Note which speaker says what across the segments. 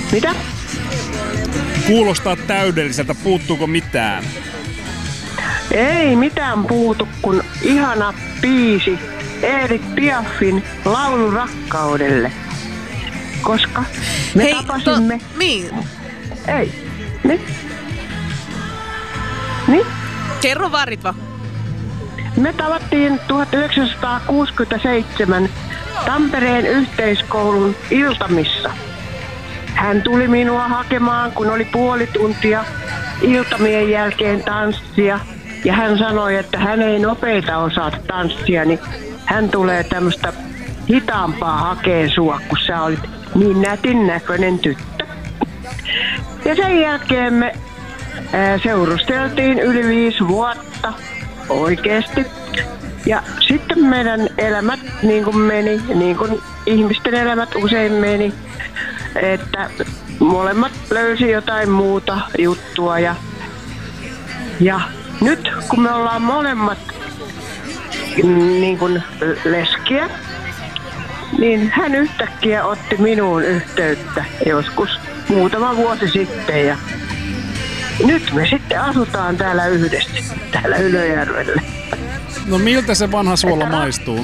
Speaker 1: Mitä?
Speaker 2: Kuulostaa täydelliseltä. Puuttuuko mitään?
Speaker 1: Ei mitään puutu, kun ihana biisi Edith Piafin Laulu rakkaudelle. Koska me tapasimme...
Speaker 3: Niin.
Speaker 1: Ei. Niin?
Speaker 3: Kerro vaan, Ritva.
Speaker 1: Me tavattiin 1967 Tampereen yhteiskoulun iltamissa. Hän tuli minua hakemaan, kun oli puoli tuntia iltamien jälkeen tanssia. Ja hän sanoi, että hän ei nopeita osaa tanssia, niin hän tulee tämmöistä hitaampaa hakee sua, kun sä olit niin nätin näköinen tyttö. Ja sen jälkeen me seurusteltiin yli 5 vuotta oikeesti. Ja sitten meidän elämät niin kuin meni, niin kuin ihmisten elämät usein meni, että molemmat löysi jotain muuta juttua. Ja nyt kun me ollaan molemmat niin kuin leskiä, niin hän yhtäkkiä otti minuun yhteyttä joskus muutama vuosi sitten. Ja nyt me sitten asutaan täällä yhdessä, täällä Ylöjärvellä.
Speaker 2: No miltä se vanha suola maistuu?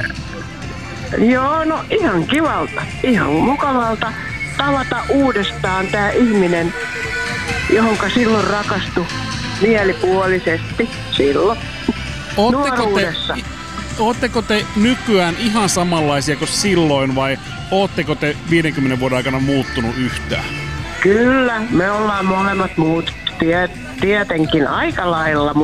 Speaker 1: Joo, no ihan kivalta, ihan mukavalta tavata uudestaan tää ihminen, johonka silloin rakastui mielipuolisesti silloin nuoruudessa.
Speaker 2: Ootteko te nykyään ihan samanlaisia kuin silloin vai ootteko te 50 vuoden aikana muuttunut yhtään?
Speaker 1: Kyllä, me ollaan molemmat muut tietenkin aika lailla,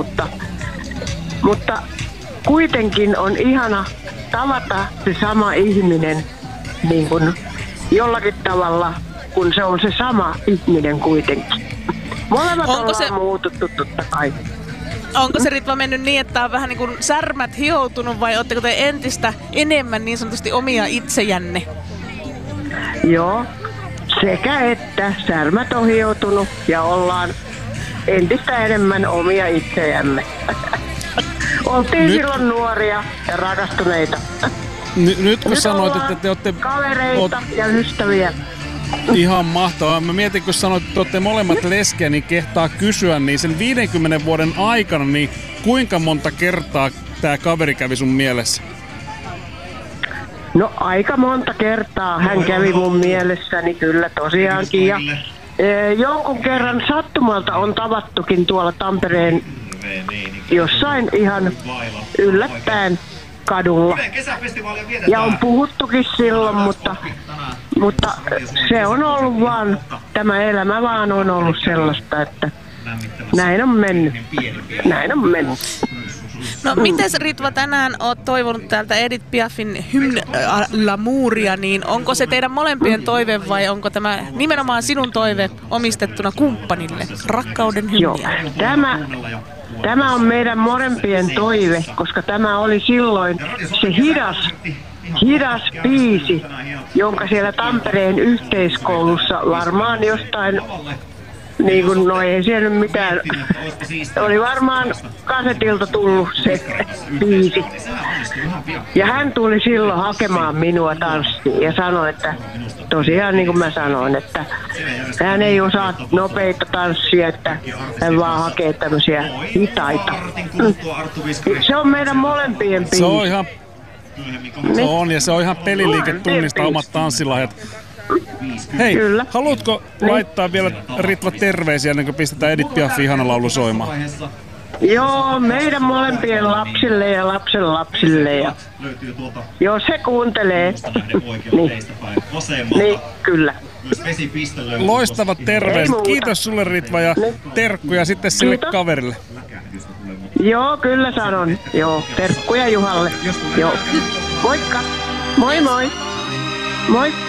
Speaker 1: mutta kuitenkin on ihana tavata se sama ihminen niin kuin jollakin tavalla, kun se on se sama ihminen kuitenkin. Molemmat ollaan muututtu totta kai.
Speaker 3: Onko se, Ritva, mennyt niin, että on vähän niin kuin särmät hioutunut vai ootteko te entistä enemmän niin sanotusti omia itsejänne?
Speaker 1: Joo, sekä että särmät on hioutunut ja ollaan entistä enemmän omia itsejämme. Oltiin silloin nuoria ja rakastuneita.
Speaker 2: Nyt kun sanoit, että te olette...
Speaker 1: kavereita ja ystäviä.
Speaker 2: Ihan mahtavaa. Mä mietin, kun sanoit, että te olette molemmat leskeä, niin kehtaa kysyä, niin sen 50 vuoden aikana, niin kuinka monta kertaa tää kaveri kävi sun mielessä?
Speaker 1: No aika monta kertaa hän kävi mun mielessäni kyllä tosiaankin. Ja jonkun kerran sattumalta on tavattukin tuolla Tampereen jossain ihan yllättäen kadulla. Ja on puhuttukin silloin, mutta se on ollut vaan, tämä elämä vaan on ollut sellaista, että näin on mennyt.
Speaker 3: No miten Ritva tänään oot toivonut täältä Edith Piafin Hymne l'Amouria, niin onko se teidän molempien toive vai onko tämä nimenomaan sinun toive omistettuna kumppanille? Rakkauden hymniä.
Speaker 1: Joo, tämä on meidän molempien toive, koska tämä oli silloin se hidas biisi, jonka siellä Tampereen yhteiskoulussa varmaan jostain, niin kuin no ei siellä mitään, oli varmaan kasetilta tullut se biisi. Ja hän tuli silloin hakemaan minua tanssiin ja sanoi, että tosiaan niin kuin mä sanoin, että hän ei osaa nopeita tanssia, että hän vaan hakee tämmöisiä hitaita. Se on meidän molempien biisi.
Speaker 2: Se on ihan... Se on, ja se on ihan peliliike tunnistaa omat tanssilahjat. Hei,
Speaker 1: Kyllä.
Speaker 2: Haluatko laittaa vielä Ritva terveisiä ennen kuin pistetään Edith Piafin ihana laulu soimaan?
Speaker 1: Joo, meidän molempien lapsille ja lapsen lapsille. Ja jos he kuuntelee, niin kyllä.
Speaker 2: Loistavat terveiset. Kiitos sulle, Ritva, ja terkkuja sitten sille kaverille.
Speaker 1: Joo, kyllä sanon. Joo, terkkuja Juhalle. Joo. Moikka. Moi moi. Moi.